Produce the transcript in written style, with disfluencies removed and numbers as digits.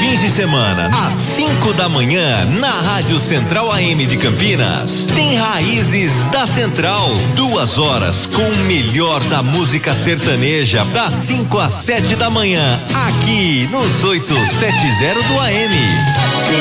fins de semana, às 5 da manhã, na Rádio Central AM de Campinas, tem Raízes da Central. 2 horas com o melhor da música sertaneja, das 5 às 7 da manhã, aqui nos 870 do AM.